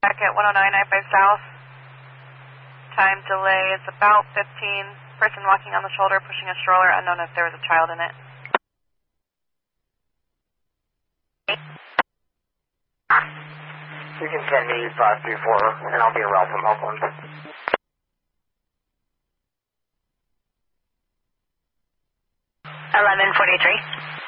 back at 10995 South. Time delay is about 15. Person walking on the shoulder, pushing a stroller, unknown if there was a child in it. You can send me 534 and I'll be around from Oakland. 1143.